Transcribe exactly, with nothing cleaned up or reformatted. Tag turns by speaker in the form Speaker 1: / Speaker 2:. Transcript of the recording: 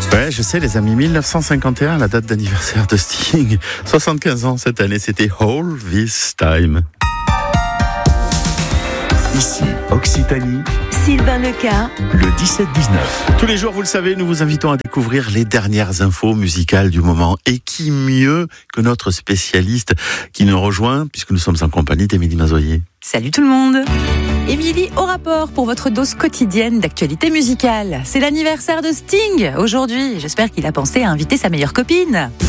Speaker 1: Ouais, je sais les amis, mille neuf cent cinquante et un, la date d'anniversaire de Sting. soixante-quinze ans cette année, c'était All This Time.
Speaker 2: Ici, Occitanie,
Speaker 3: Sylvain Leca,
Speaker 2: le dix-sept dix-neuf.
Speaker 1: Tous les jours, vous le savez, nous vous invitons à découvrir les dernières infos musicales du moment. Et qui mieux que notre spécialiste qui nous rejoint, puisque nous sommes en compagnie d'Émilie Mazoyer.
Speaker 3: salut tout le monde. Émilie au rapport pour votre dose quotidienne d'actualité musicale. C'est l'anniversaire de Sting aujourd'hui. J'espère qu'il a pensé à inviter sa meilleure copine.